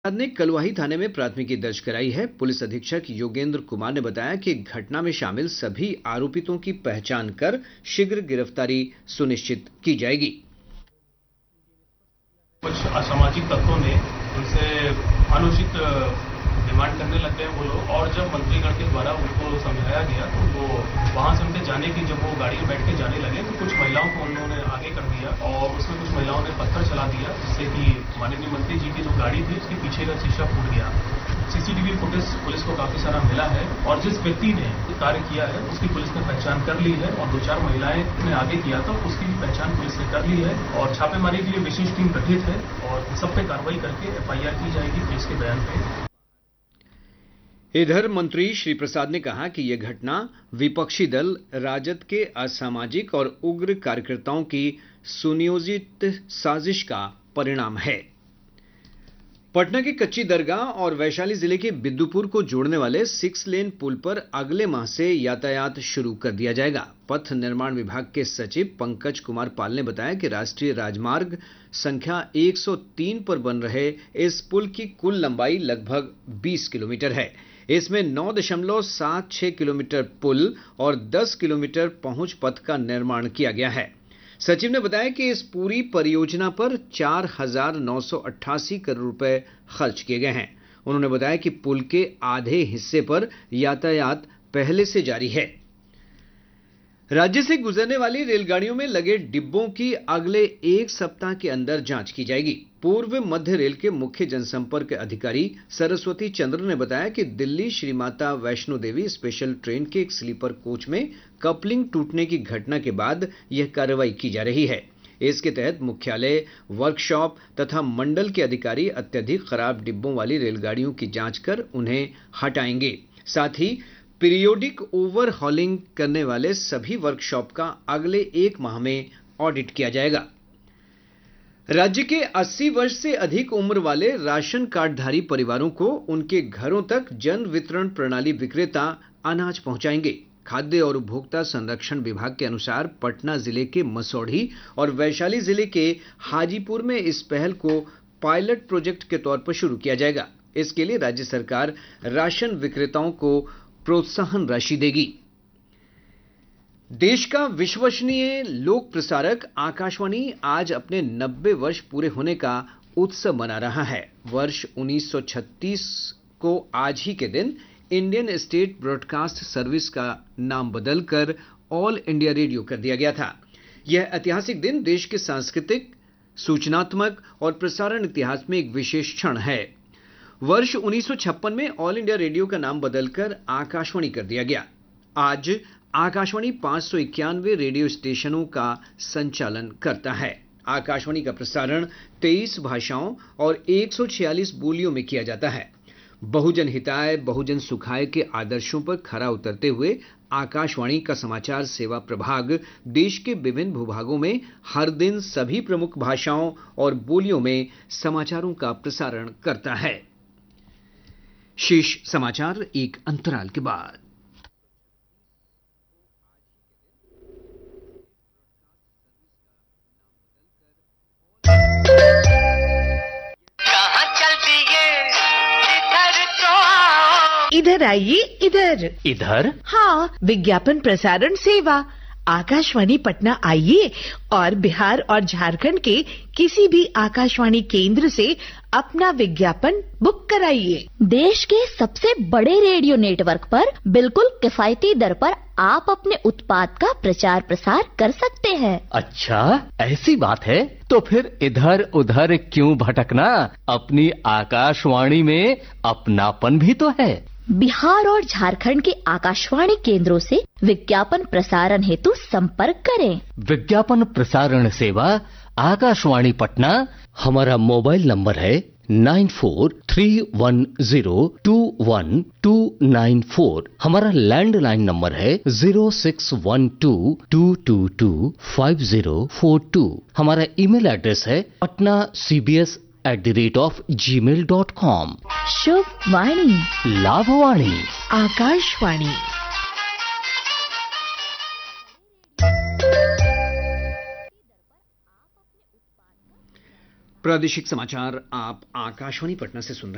अपराध ने कलुआही थाने में प्राथमिकी दर्ज कराई है। पुलिस अधीक्षक योगेंद्र कुमार ने बताया कि घटना में शामिल सभी आरोपितों की पहचान कर शीघ्र गिरफ्तारी सुनिश्चित की जाएगी। कुछ असामाजिक तत्वों ने उनसे अनुचित डिमांड करने लग गए वो लोग, और जब मंत्रीगण के द्वारा उनको समझाया गया तो वो वहां से उनके जाने की, जब वो गाड़ी में बैठ के जाने लगे तो कुछ महिलाओं को उन्होंने आगे कर दिया और उसमें कुछ महिलाओं ने पत्थर चला दिया, जिससे कि माननीय मंत्री जी की जो गाड़ी थी उसके पीछे का शीशा फूट गया। सीसीटीवी फुटेज पुलिस को काफी सारा मिला है और जिस व्यक्ति ने कार्य किया है उसकी पुलिस ने पहचान कर ली है और 2-4 महिलाएं ने आगे किया था उसकी भी पहचान पुलिस ने कर ली है और छापेमारी के लिए विशेष टीम गठित है और सब पे कार्रवाई करके एफआईआर की जाएगी पुलिस के बयान पे। इधर मंत्री श्री प्रसाद ने कहा कि यह घटना विपक्षी दल राजद के असामाजिक और उग्र कार्यकर्ताओं की सुनियोजित साजिश का परिणाम है। पटना के कच्ची दरगाह और वैशाली जिले के बिद्दुपुर को जोड़ने वाले 6 लेन पुल पर अगले माह से यातायात शुरू कर दिया जाएगा। पथ निर्माण विभाग के सचिव पंकज कुमार पाल ने बताया कि राष्ट्रीय राजमार्ग संख्या 103 पर बन रहे इस पुल की कुल लंबाई लगभग 20 किलोमीटर है। इसमें 9.76 किलोमीटर पुल और 10 किलोमीटर पहुंच पथ का निर्माण किया गया है। सचिव ने बताया कि इस पूरी परियोजना पर 4,988 करोड़ रुपए खर्च किए गए हैं। उन्होंने बताया कि पुल के आधे हिस्से पर यातायात पहले से जारी है। राज्य से गुजरने वाली रेलगाड़ियों में लगे डिब्बों की अगले 1 सप्ताह के अंदर जांच की जाएगी। पूर्व मध्य रेल के मुख्य जनसंपर्क अधिकारी सरस्वती चंद्र ने बताया कि दिल्ली श्री माता वैष्णो देवी स्पेशल ट्रेन के एक स्लीपर कोच में कपलिंग टूटने की घटना के बाद यह कार्रवाई की जा रही है। इसके तहत मुख्यालय, वर्कशॉप तथा मंडल के अधिकारी अत्यधिक खराब डिब्बों वाली रेलगाड़ियों की जांच कर उन्हें हटाएंगे। साथ ही पीरियोडिक ओवरहॉलिंग करने वाले सभी वर्कशॉप का अगले 1 माह में ऑडिट किया जाएगा। राज्य के 80 वर्ष से अधिक उम्र वाले राशन कार्डधारी परिवारों को उनके घरों तक जन वितरण प्रणाली विक्रेता अनाज पहुंचाएंगे। खाद्य और उपभोक्ता संरक्षण विभाग के अनुसार पटना जिले के मसौढ़ी और वैशाली जिले के हाजीपुर में इस पहल को पायलट प्रोजेक्ट के तौर पर शुरू किया जाएगा। इसके लिए राज्य सरकार राशन विक्रेताओं को प्रोत्साहन राशि देगी। देश का विश्वसनीय लोक प्रसारक आकाशवाणी आज अपने 90 वर्ष पूरे होने का उत्सव मना रहा है। वर्ष 1936 को आज ही के दिन इंडियन स्टेट ब्रॉडकास्ट सर्विस का नाम बदलकर ऑल इंडिया रेडियो कर दिया गया था। यह ऐतिहासिक दिन देश के सांस्कृतिक, सूचनात्मक और प्रसारण इतिहास में एक विशेष क्षण है। वर्ष 1956 में ऑल इंडिया रेडियो का नाम बदलकर आकाशवाणी कर दिया गया। आज आकाशवाणी 591 रेडियो स्टेशनों का संचालन करता है। आकाशवाणी का प्रसारण 23 भाषाओं और 146 बोलियों में किया जाता है। बहुजन हिताय, बहुजन सुखाय के आदर्शों पर खरा उतरते हुए आकाशवाणी का समाचार सेवा प्रभाग देश के विभिन्न भूभागों में हर दिन सभी प्रमुख भाषाओं और बोलियों में समाचारों का प्रसारण करता है। शेष समाचार एक अंतराल के बाद। इधर आइए, इधर। इधर? हाँ, विज्ञापन प्रसारण सेवा आकाशवाणी पटना आइए और बिहार और झारखंड के किसी भी आकाशवाणी केंद्र से अपना विज्ञापन बुक कराइए। देश के सबसे बड़े रेडियो नेटवर्क पर बिल्कुल किफायती दर पर आप अपने उत्पाद का प्रचार प्रसार कर सकते हैं। अच्छा, ऐसी बात है तो फिर इधर उधर क्यों भटकना, अपनी आकाशवाणी में अपनापन भी तो है। बिहार और झारखंड के आकाशवाणी केंद्रों से विज्ञापन प्रसारण हेतु संपर्क करें। विज्ञापन प्रसारण सेवा आकाशवाणी पटना। हमारा मोबाइल नंबर है 9431021294। हमारा लैंडलाइन नंबर है 0612225042। हमारा ईमेल एड्रेस है patnacbs@gmail.com। शुभ वाणी, लाभवाणी, आकाशवाणी। प्रादेशिक समाचार आप आकाशवाणी पटना से सुन रहे हैं।